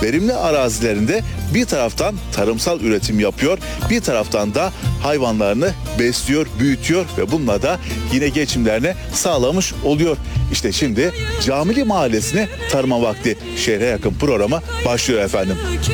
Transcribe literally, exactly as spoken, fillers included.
verimli arazilerinde bir taraftan tarımsal üretim yapıyor, bir taraftan da hayvanlarını besliyor, büyütüyor ve bununla da yine geçimlerini sağlamış oluyor. İşte şimdi Camili Mahallesi'ni tarıma vakti, şehre yakın programı başlıyor efendim.